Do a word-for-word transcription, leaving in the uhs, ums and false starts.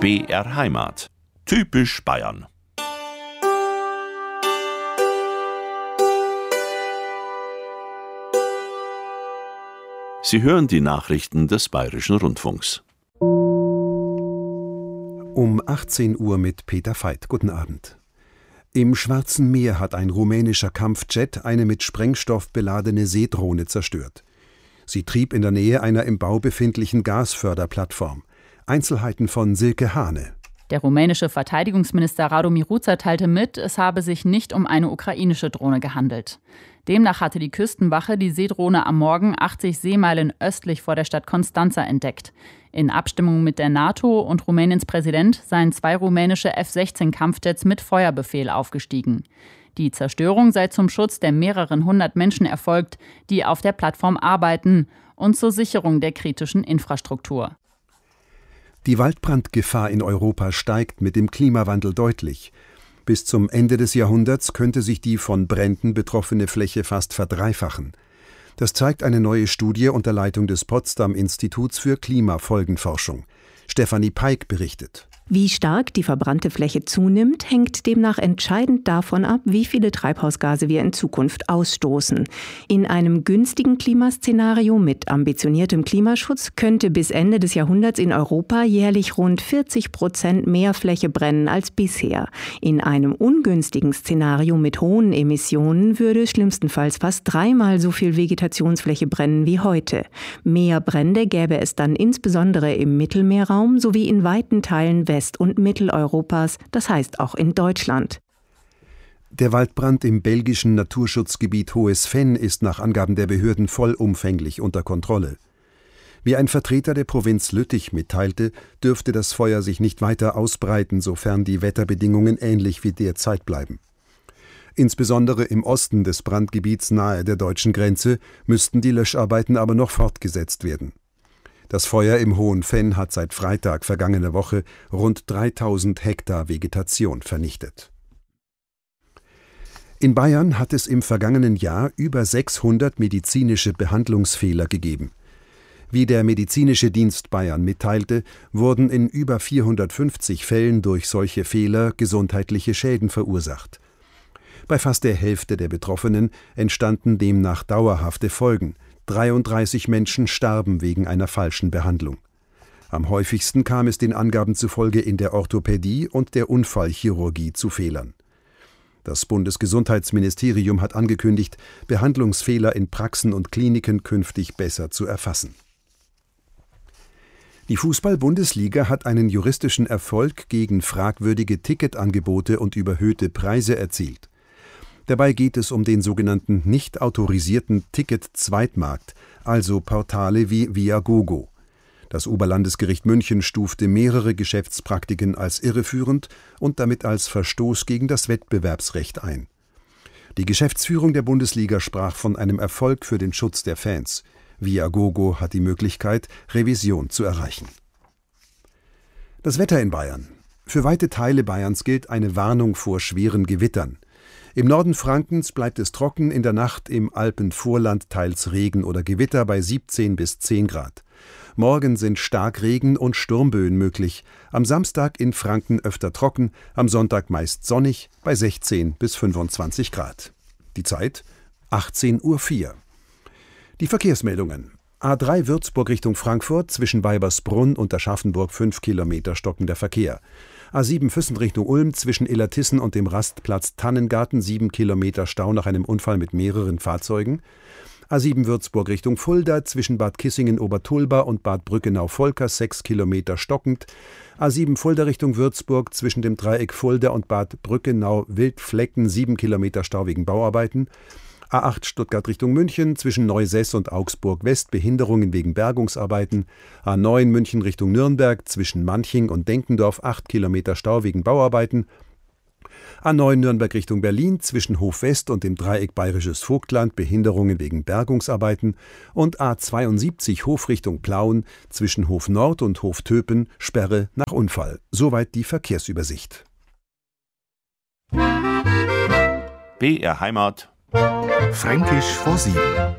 B R Heimat. Typisch Bayern. Sie hören die Nachrichten des Bayerischen Rundfunks. Um achtzehn Uhr mit Peter Veit. Guten Abend. Im Schwarzen Meer hat ein rumänischer Kampfjet eine mit Sprengstoff beladene Seedrohne zerstört. Sie trieb in der Nähe einer im Bau befindlichen Gasförderplattform. Einzelheiten von Silke Hane. Der rumänische Verteidigungsminister Radu Miruța teilte mit, es habe sich nicht um eine ukrainische Drohne gehandelt. Demnach hatte die Küstenwache die Seedrohne am Morgen achtzig Seemeilen östlich vor der Stadt Constanța entdeckt. In Abstimmung mit der NATO und Rumäniens Präsident seien zwei rumänische F sechzehn Kampfjets mit Feuerbefehl aufgestiegen. Die Zerstörung sei zum Schutz der mehreren hundert Menschen erfolgt, die auf der Plattform arbeiten, und zur Sicherung der kritischen Infrastruktur. Die Waldbrandgefahr in Europa steigt mit dem Klimawandel deutlich. Bis zum Ende des Jahrhunderts könnte sich die von Bränden betroffene Fläche fast verdreifachen. Das zeigt eine neue Studie unter Leitung des Potsdam-Instituts für Klimafolgenforschung. Stefanie Peik berichtet. Wie stark die verbrannte Fläche zunimmt, hängt demnach entscheidend davon ab, wie viele Treibhausgase wir in Zukunft ausstoßen. In einem günstigen Klimaszenario mit ambitioniertem Klimaschutz könnte bis Ende des Jahrhunderts in Europa jährlich rund vierzig Prozent mehr Fläche brennen als bisher. In einem ungünstigen Szenario mit hohen Emissionen würde schlimmstenfalls fast dreimal so viel Vegetationsfläche brennen wie heute. Mehr Brände gäbe es dann insbesondere im Mittelmeerraum sowie in weiten Teilen West- und Mitteleuropas, das heißt auch in Deutschland. Der Waldbrand im belgischen Naturschutzgebiet Hohes Venn ist nach Angaben der Behörden vollumfänglich unter Kontrolle. Wie ein Vertreter der Provinz Lüttich mitteilte, dürfte das Feuer sich nicht weiter ausbreiten, sofern die Wetterbedingungen ähnlich wie derzeit bleiben. Insbesondere im Osten des Brandgebiets nahe der deutschen Grenze müssten die Löscharbeiten aber noch fortgesetzt werden. Das Feuer im Hohen Venn hat seit Freitag vergangener Woche rund dreitausend Hektar Vegetation vernichtet. In Bayern hat es im vergangenen Jahr über sechshundert medizinische Behandlungsfehler gegeben. Wie der Medizinische Dienst Bayern mitteilte, wurden in über vierhundertfünfzig Fällen durch solche Fehler gesundheitliche Schäden verursacht. Bei fast der Hälfte der Betroffenen entstanden demnach dauerhafte Folgen. dreiunddreißig Menschen starben wegen einer falschen Behandlung. Am häufigsten kam es den Angaben zufolge in der Orthopädie und der Unfallchirurgie zu Fehlern. Das Bundesgesundheitsministerium hat angekündigt, Behandlungsfehler in Praxen und Kliniken künftig besser zu erfassen. Die Fußball-Bundesliga hat einen juristischen Erfolg gegen fragwürdige Ticketangebote und überhöhte Preise erzielt. Dabei geht es um den sogenannten nicht autorisierten Ticket-Zweitmarkt, also Portale wie Viagogo. Das Oberlandesgericht München stufte mehrere Geschäftspraktiken als irreführend und damit als Verstoß gegen das Wettbewerbsrecht ein. Die Geschäftsführung der Bundesliga sprach von einem Erfolg für den Schutz der Fans. Viagogo hat die Möglichkeit, Revision zu erreichen. Das Wetter in Bayern. Für weite Teile Bayerns gilt eine Warnung vor schweren Gewittern. Im Norden Frankens bleibt es trocken, in der Nacht im Alpenvorland teils Regen oder Gewitter bei siebzehn bis zehn Grad. Morgen sind Starkregen und Sturmböen möglich. Am Samstag in Franken öfter trocken, am Sonntag meist sonnig bei sechzehn bis fünfundzwanzig Grad. Die Zeit achtzehn Uhr vier. Die Verkehrsmeldungen. A drei Würzburg Richtung Frankfurt, zwischen Weibersbrunn und Aschaffenburg fünf Kilometer stockender Verkehr. A sieben Füssen Richtung Ulm, zwischen Illertissen und dem Rastplatz Tannengarten sieben Kilometer Stau nach einem Unfall mit mehreren Fahrzeugen. A sieben Würzburg Richtung Fulda, zwischen Bad Kissingen-Obertulba und Bad Brückenau-Volkers sechs Kilometer stockend. A sieben Fulda Richtung Würzburg, zwischen dem Dreieck Fulda und Bad Brückenau-Wildflecken sieben Kilometer Stau wegen Bauarbeiten. A acht Stuttgart Richtung München, zwischen Neusess und Augsburg West Behinderungen wegen Bergungsarbeiten. A neun München Richtung Nürnberg, zwischen Manching und Denkendorf acht Kilometer Stau wegen Bauarbeiten. A neun Nürnberg Richtung Berlin, zwischen Hof West und dem Dreieck Bayerisches Vogtland Behinderungen wegen Bergungsarbeiten. Und A zweiundsiebzig Hof Richtung Plauen, zwischen Hof Nord und Hof Töpen Sperre nach Unfall. Soweit die Verkehrsübersicht. B R Heimat. Fränkisch vor sieben.